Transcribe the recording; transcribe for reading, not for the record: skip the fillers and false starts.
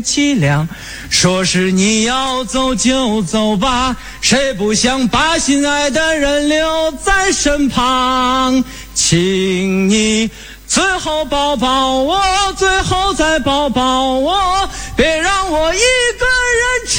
凄凉，说是你要走就走吧，谁不想把心爱的人留在身旁？请你最后抱抱我，最后再抱抱我，别让我一个